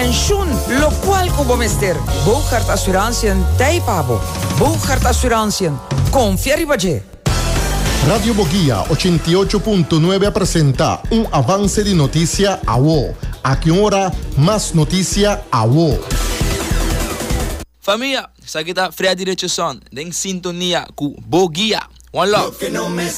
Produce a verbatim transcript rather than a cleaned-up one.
pensioen, lo cual como mister. Bogart Assurantie Taipabo. Bogart Assurantie. Confia Ribaje. Radio Boguía ochenta y ocho punto nueve presenta un avance de noticia a wo. A que hora más noticia a wo. Família, isso aqui tá Fred Richardson, em sintonia com Boguía. One love.